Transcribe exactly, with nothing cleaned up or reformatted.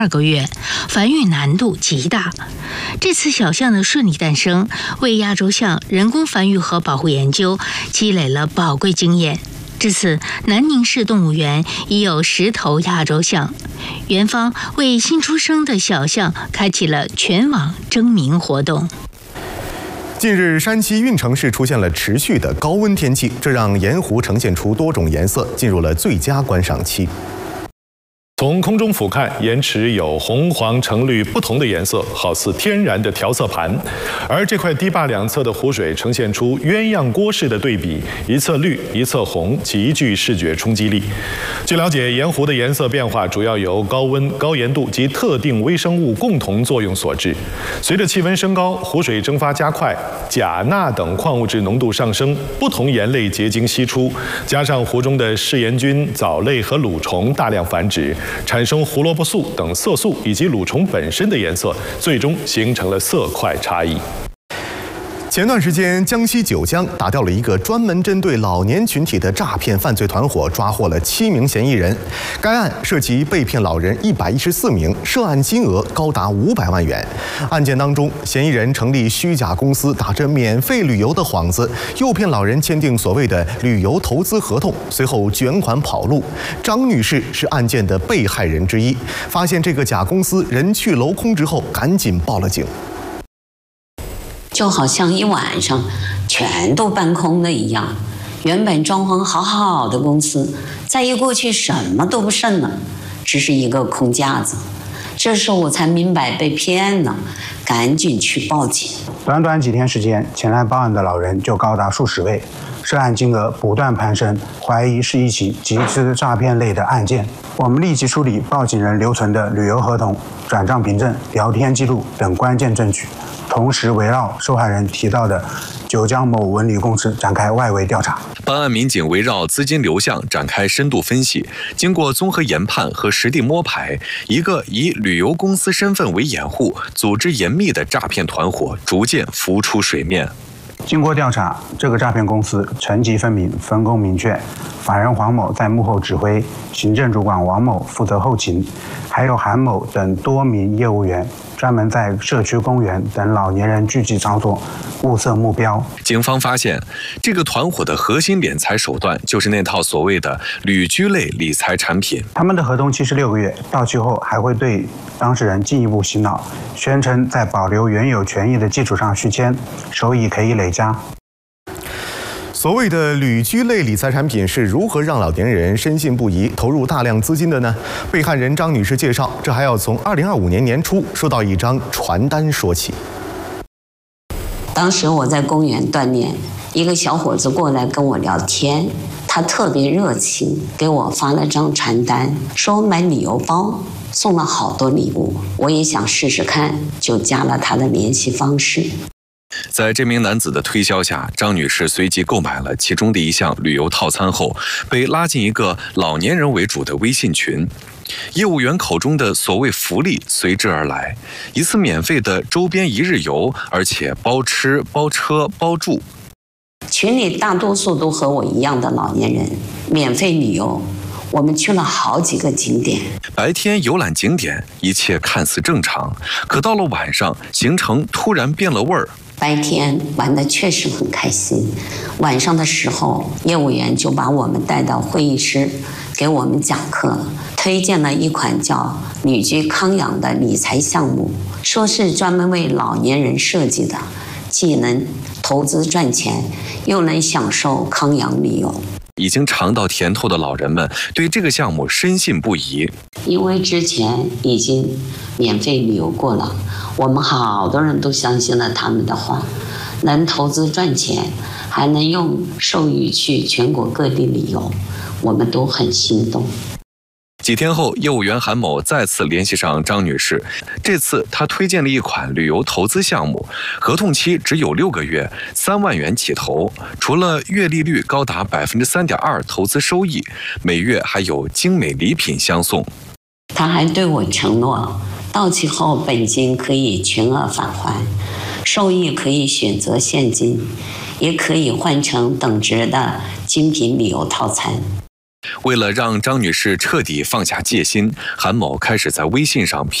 二个月，繁育难度极大。这次小象的顺利诞生，为亚洲象人工繁育和保护研究积累了宝贵经验。至此，南宁市动物园已有十头亚洲象。园方为新出生的小象开启了全网征名活动。 近日，山西运城市出现了持续的高温天气，这让盐湖呈现出多种颜色，进入了最佳观赏期。 从空中俯瞰，盐池有红、黄、橙、绿不同的颜色，好似天然的调色盘。而这块堤坝两侧的湖水呈现出鸳鸯锅式的对比，一侧绿，一侧红，极具视觉冲击力。据了解，盐湖的颜色变化主要由高温、高盐度及特定微生物共同作用所致。随着气温升高，湖水蒸发加快，钾、钠等矿物质浓度上升，不同盐类结晶析出，加上湖中的嗜盐菌、藻类和蠕虫大量繁殖，产生胡萝卜素等色素以及蠕虫本身的颜色，最终形成了色块差异。 前段时间，江西九江打掉了一个专门针对老年群体的诈骗犯罪团伙，抓获了七名嫌疑人。该案涉及被骗老人一百一十四名，涉案金额高达五百万元。案件当中，嫌疑人成立虚假公司，打着免费旅游的幌子，诱骗老人签订所谓的旅游投资合同，随后卷款跑路。张女士是案件的被害人之一，发现这个假公司人去楼空之后，赶紧报了警。 就好像一晚上全都搬空了一样，原本装潢好好的公司，再一过去什么都不剩了，只是一个空架子。这时候我才明白被骗了，赶紧去报警。 短短几天时间，前来报案的老人就高达数十位，涉案金额不断攀升，怀疑是一起集资诈骗类的案件。我们立即梳理报警人留存的旅游合同、转账凭证、聊天记录等关键证据，同时围绕受害人提到的九江某文旅公司展开外围调查。 办案民警围绕资金流向展开深度分析，经过综合研判和实地摸排，一个以旅游公司身份为掩护、组织严密的诈骗团伙逐渐浮出水面。 经过调查，这个诈骗公司层级分明，分工明确，法人黄某在幕后指挥，行政主管王某负责后勤，还有韩某等多名业务员专门在社区公园等老年人聚集场所物色目标。 警方发现，这个团伙的核心敛财手段就是那套所谓的旅居类理财产品。 他们的合同期是六个月，到期后还会对当事人进一步洗脑，宣称在保留原有权益的基础上续签，收益可以累加。 所谓的旅居类理财产品是如何让老年人深信不疑、投入大量资金的呢？被害人张女士介绍，这还要从二零二五年年初收到一张传单说起。 当时我在公园锻炼，一个小伙子过来跟我聊天，他特别热情，给我发了张传单，说买旅游包，送了好多礼物。我也想试试看，就加了他的联系方式。 在这名男子的推销下，张女士随即购买了其中的一项旅游套餐后，被拉进一个老年人为主的微信群。业务员口中的所谓福利随之而来，一次免费的周边一日游，而且包吃、包车、包住。 群里大多数都和我一样的老年人，免费旅游，我们去了好几个景点。 白天游览景点，一切看似正常，可到了晚上，行程突然变了味儿。 白天玩得确实很开心，晚上的时候，业务员就把我们带到会议室，给我们讲课，推荐了一款叫旅居康养的理财项目，说是专门为老年人设计的，既能投资赚钱，又能享受康养旅游。 已经尝到甜头的老人们对这个项目深信不疑， 因为之前已经免费旅游过了，我们好多人都相信了他们的话，能投资赚钱，还能用授予去全国各地旅游，我们都很心动。 几天后，业务员韩某再次联系上张女士，这次他推荐了一款旅游投资项目，合同期只有六个月，三万元起投，除了月利率高达百分之三点二投资收益，每月还有精美礼品相送。 他还对我承诺，到期后本金可以全额返还，收益可以选择现金，也可以换成等值的精品旅游套餐。 为了让张女士彻底放下戒心，韩某开始在微信上